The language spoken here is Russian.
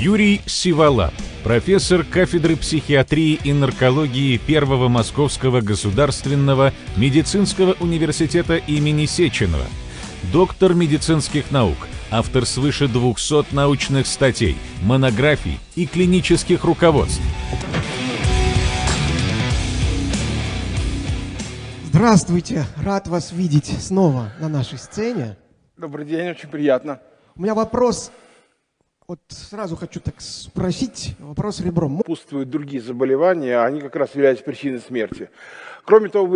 Юрий Сиволап, профессор кафедры психиатрии и наркологии Первого Московского государственного медицинского университета имени Сеченова, доктор медицинских наук, автор свыше 200 научных статей, монографий и клинических руководств. Здравствуйте, рад вас видеть снова на нашей сцене. Добрый день, очень приятно. У меня вопрос, вот сразу хочу так спросить, вопрос ребром. Сопутствуют другие заболевания, они как раз являются причиной смерти. Кроме того,